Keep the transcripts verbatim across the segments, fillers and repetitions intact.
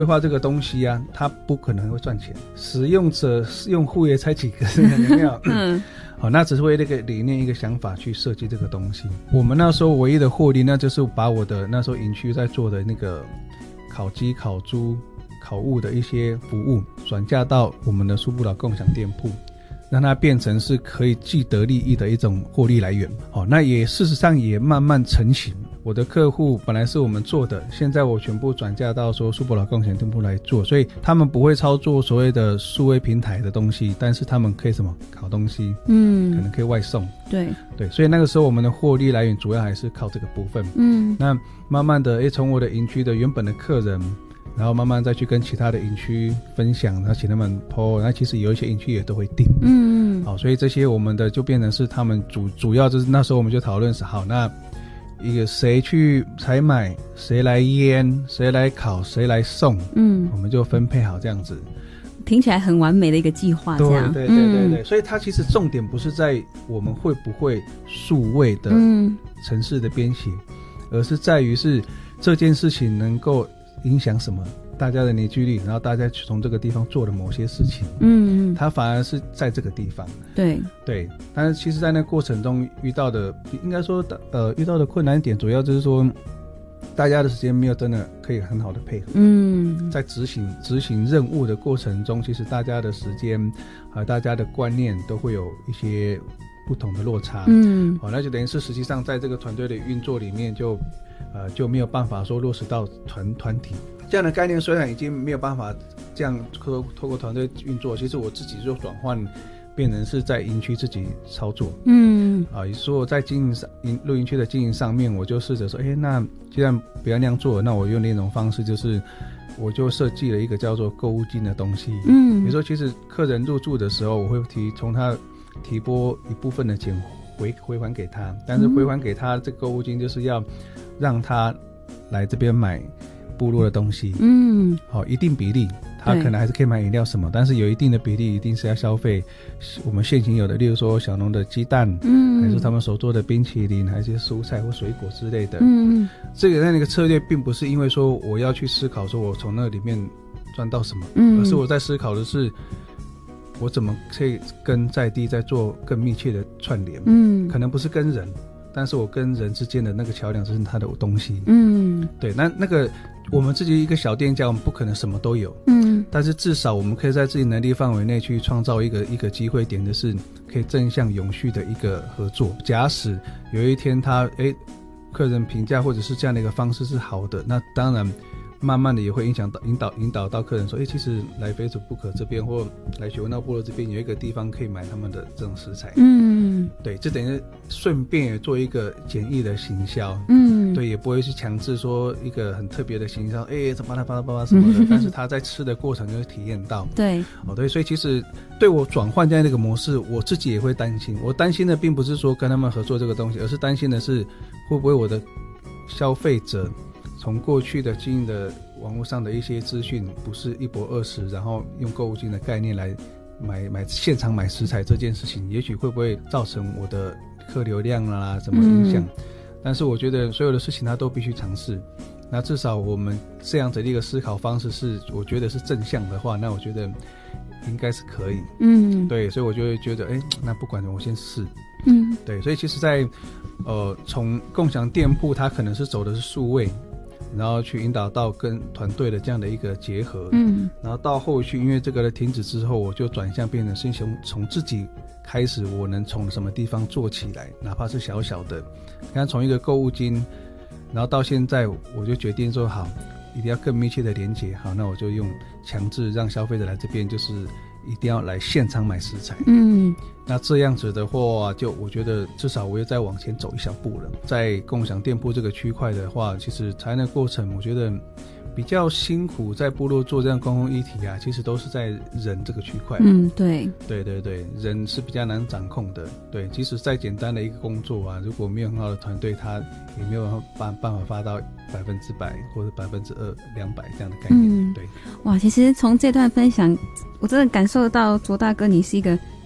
规划这个东西啊，它不可能会赚钱，使用者用户也才几个人，有没有？嗯，好，那只是为了一个理念、一个想法去设计这个东西。我们那时候唯一的获利，那就是把我的那时候营区在做的那个烤鸡、烤猪、烤物的一些服务，转嫁到我们的苏不老共享店铺，让它变成是可以既得利益的一种获利来源。好，那也事实上也慢慢成型。我的客户本来是我们做的，现在我全部转嫁到说苏不老共享店铺来做，所以他们不会操作所谓的数位平台的东西，但是他们可以什么烤东西，嗯，可能可以外送， 对对，所以那个时候我们的获利来源主要还是靠这个部分。嗯，那慢慢的，诶，从我的营区的原本的客人，然后慢慢再去跟其他的营区分享，然后请他们 po， 然后其实有一些营区也都会订，嗯，好，所以这些我们的就变成是他们主主要就是那时候我们就讨论是好，那一个谁去采买，谁来腌，谁来烤，谁来送，嗯，我们就分配好这样子， 听起来很完美的一个计划，这样， 对对对对对，嗯，所以它其实重点不是在我们会不会数位的程式的编写，嗯，而是在于是这件事情能够影响什么大家的凝聚力，然后大家从这个地方做了某些事情，嗯，它反而是在这个地方， 对对，但是其实在那个过程中遇到的，应该说呃遇到的困难点主要就是说大家的时间没有真的可以很好的配合，嗯，在执行执行任务的过程中，其实大家的时间和大家的观念都会有一些不同的落差，嗯，好，那就等于是实际上在这个团队的运作里面就呃就没有办法说落实到团团体这样的概念，虽然已经没有办法这样透透过团队运作，其实我自己就转换变成是在营区自己操作，嗯，啊，也说在经营上营露营区的经营上面，我就试着说，哎，那既然不要那样做，那我用另一种方式，就是我就设计了一个叫做购物金的东西，嗯，比如说其实客人入住的时候，我会提从他提拨一部分的钱回回还给他，但是回还给他这个购物金就是要让他来这边买部落的东西，嗯，好，一定比例，他可能还是可以买饮料什么，但是有一定的比例一定是要消费我们现行有的，例如说小农的鸡蛋，嗯，还是他们所做的冰淇淋，还是蔬菜或水果之类的，嗯，这个那个策略并不是因为说我要去思考说我从那里面赚到什么，嗯，而是我在思考的是我怎么可以跟在地在做更密切的串联，嗯，可能不是跟人，但是我跟人之间的那个桥梁就是他的东西，嗯，对，那那个我们自己一个小店家，我们不可能什么都有，嗯，但是至少我们可以在自己能力范围内去创造一个一个机会点的是可以正向永续的一个合作。假使有一天他诶客人评价或者是这样的一个方式是好的，那当然慢慢的也会影响到引导引导到客人说，哎，其实来非洲不可这边或来雪文纳部落这边有一个地方可以买他们的这种食材，嗯，对，这等于顺便也做一个简易的行销，嗯，对，也不会去强制说一个很特别的行销，哎，怎么啦巴拉巴拉什么的，嗯，但是他在吃的过程就会体验到， 对， 哦，对，所以其实对我转换这样的一个模式，我自己也会担心，我担心的并不是说跟他们合作这个东西，而是担心的是会不会我的消费者从过去的经营的网络上的一些资讯不是一博二十，然后用购物金的概念来买买现场买食材这件事情，也许会不会造成我的客流量啦什么影响，嗯，但是我觉得所有的事情它都必须尝试，那至少我们这样子的一个思考方式是我觉得是正向的话，那我觉得应该是可以，嗯，对，所以我就会觉得哎，那不管我先试，嗯，对，所以其实在呃从共享店铺它可能是走的是数位，然后去引导到跟团队的这样的一个结合，嗯，然后到后续因为这个的停止之后，我就转向变成是从从自己开始，我能从什么地方做起来，哪怕是小小的，你看从一个购物金，然后到现在我就决定说好，一定要更密切的连结，好，那我就用强制让消费者来这边，就是一定要来现场买食材，嗯，那这样子的话，就我觉得至少我又再往前走一小步了。在共享店铺这个区块的话，其实采纳过程，我觉得比较辛苦，在部落做这样公共议题啊，其实都是在人这个区块。 嗯，对， 对对对，人是比较难掌控的。对，即使再简单的一个工作啊，如果没有很好的团队，他也没有办办法发到百分之百或者百分之二、两百这样的概念。嗯，对。 哇，其实从这段分享，我真的感受到卓大哥你是一个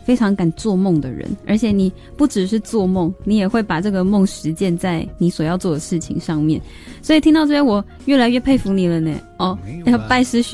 非常敢做梦的人，而且你不只是做梦，你也会把这个梦实践在你所要做的事情上面。所以听到这边，我越来越佩服你了呢。哦，要拜师学